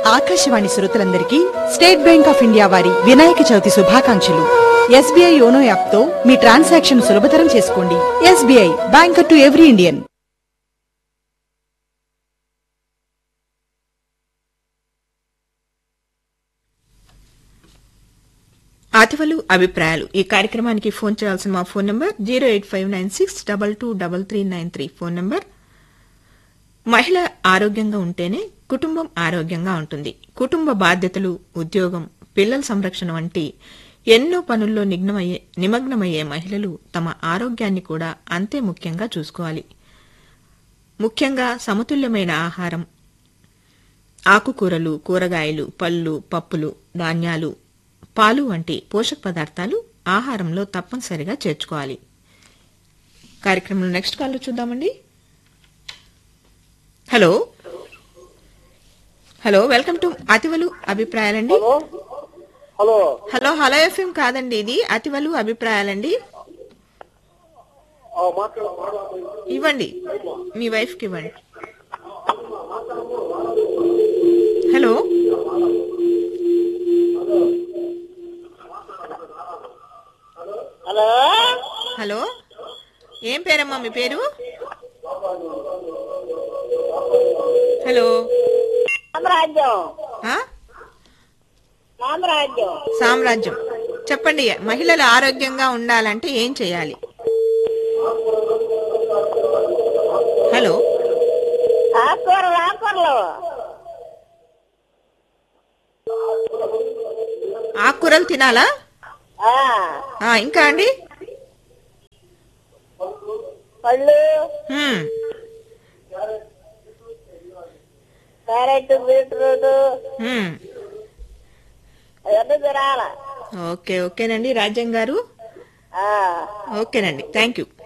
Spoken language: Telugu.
ఆకాశవాణి శ్రోతలందరికీ స్టేట్ బ్యాంక్ ఆఫ్ ఇండియా వారి వినాయక చవితి శుభాకాంక్షలు. ఎస్బీఐ యోనో యాప్ తో మీ ట్రాన్సాక్షన్ సులభతరం చేసుకోండి. SBI, banker to every Indian. అతివలు అభిప్రాయాలు ఈ కార్యక్రమానికి ఫోన్ చేయాల్సిన మా ఫోన్ నంబర్ 08596223393 ఫోన్ నంబర్. మహిళ ఆరోగ్యంగా ఉంటేనే కుటుంబం ఆరోగ్యంగా ఉంటుంది. కుటుంబ బాధ్యతలు, ఉద్యోగం, పిల్లల సంరక్షణ వంటి ఎన్నో పనుల్లో నిమగ్నమయ్యే మహిళలు తమ ఆరోగ్యాన్ని కూడా అంతే ముఖ్యంగా చూసుకోవాలి. ముఖ్యంగా సమతుల్యమైన ఆహారం, ఆకుకూరలు, కూరగాయలు, పళ్ళు, పప్పులు, ధాన్యాలు, పాలు వంటి పోషక పదార్థాలు ఆహారంలో తప్పనిసరిగా చేర్చుకోవాలి. కార్యక్రమంలో నెక్స్ట్ కాల్ చూద్దామండి. Hello hello, welcome to అతివలు అభిప్రాయాలండి. Hello hello hello FM కాదండి, ఇది అతివలు అభిప్రాయాలండి. ఇవ్వండి, మీ వైఫ్ కి ఇవ్వండి. హలో హలో హలో, ఏం పేరమ్మా మీ పేరు? హలో, సామ్రాజ్యం ఆ? సామ్రాజ్యం సామ్రాజ్యం. చెప్పండి, మహిళలు ఆరోగ్యంగా ఉండాలంటే ఏం చేయాలి? హలో, ఆకుకూరలు ఆకుకూరలు తినాలా? ఇంకా అండి? పళ్ళు, హ్మ్. క్యారెట్, బీట్రూట్ హ్మ్. అవన్నీ తినాల. ఓకేనండి రాజ్యం గారు. ఓకేనండి, థ్యాంక్ యూ.